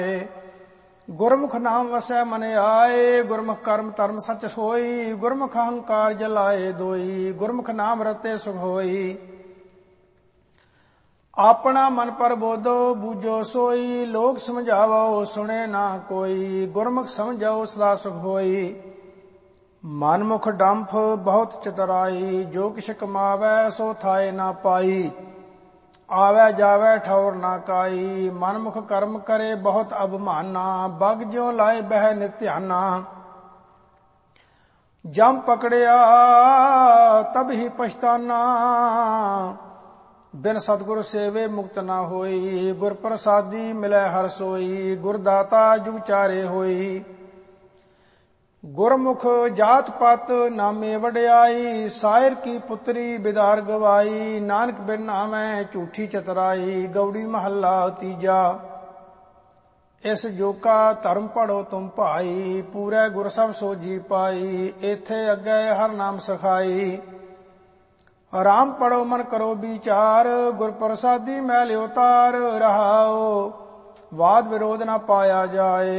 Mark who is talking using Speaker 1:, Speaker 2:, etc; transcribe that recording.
Speaker 1: ਗੁਰਮੁਖ ਨਾਮ ਵਸੈ ਮਨ ਆਏ, ਗੁਰਮੁਖ ਕਰਮ ਧਰਮ ਸਚ ਹੋਈ, ਗੁਰਮੁਖ ਅਹੰਕਾਰ ਜਲਾਏ ਦੋਈ, ਗੁਰਮੁਖ ਨਾਮ ਰਤੇ ਸੁਖ ਹੋਈ। ਆਪਣਾ ਮਨ ਪ੍ਰਬੋਧੋ ਬੂਝੋ ਸੋਈ, ਲੋਕ ਸਮਝਾਵੋ ਸੁਣੇ ਨਾ ਕੋਈ, ਗੁਰਮੁਖ ਸਮਝਾਓ ਸਦਾ ਸੁਖ ਹੋਈ। ਮਨਮੁਖ ਡੰਫ ਬਹੁਤ ਚਤੁਰਾਈ, ਜੋ ਕਿਛ ਕਮਾਵੈ ਸੋ ਥਾਏ ਨਾ ਪਾਈ, ਆਵੈ ਜਾਵੈ ਠੌਰ ਨਾ ਕਾਈ। ਮਨਮੁਖ ਕਰਮ ਕਰੇ ਬਹੁਤ ਅਭਮਾਨਾ, ਬਗ ਜਿਉ ਲਾਏ ਬਹਿ ਨਿਤ ਧਿਆਨਾ। ਜਮ ਪਕੜਿਆ ਤਬ ਹੀ ਪਛਤਾਨਾ, ਬਿਨ ਸਤਿਗੁਰ ਸੇਵੇ ਮੁਕਤ ਨਾ ਹੋਈ। ਗੁਰ ਪ੍ਰਸਾਦੀ ਮਿਲੈ ਹਰ ਸੋਈ, ਗੁਰਦਾਤਾ ਜੁਗ ਚਾਰੇ ਹੋਈ। ਗੁਰਮੁਖ ਜਾਤ ਪਤ ਨਾਮੇ ਵਡਿਆਈ, ਸਾਇਰ ਕੀ ਪੁੱਤਰੀ ਬਿਦਾਰ ਗਵਾਈ। ਨਾਨਕ ਬਿਨ ਨਾਮੈ ਝੂਠੀ ਚਤੁਰਾਈ, ਗੌੜੀ ਮਹੱਲਾ ਤੀਜਾ। ਇਸ ਜੋਕਾ ਧਰਮ ਪੜੋ ਤੁਮ ਭਾਈ, ਪੂਰੇ ਗੁਰ ਸਭ ਸੋਜੀ ਪਾਈ। ਇਥੇ ਅੱਗੇ ਹਰ ਨਾਮ ਸਖਾਈ, ਰਾਮ ਪੜੋ ਮਨ ਕਰੋ ਵਿਚਾਰ। ਗੁਰ ਪ੍ਰਸਾਦੀ ਮੈਲ ਉਤਾਰ ਰਹਾਓ, ਵਾਦ ਵਿਰੋਧ ਨਾ ਪਾਇਆ ਜਾਏ।